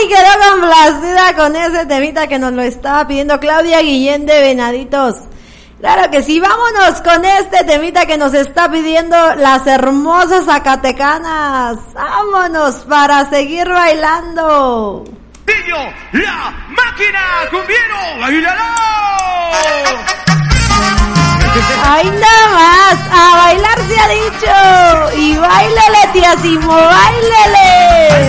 Ay, quedó complacida con ese temita que nos lo estaba pidiendo Claudia Guillén de Venaditos. Claro que sí, vámonos con este temita que nos está pidiendo las hermosas zacatecanas. Vámonos para seguir bailando. Niño, la máquina, cumbiero, bailalo. Ay, nada más, a bailar se ha dicho. Y báilele, tía Simo, báilele.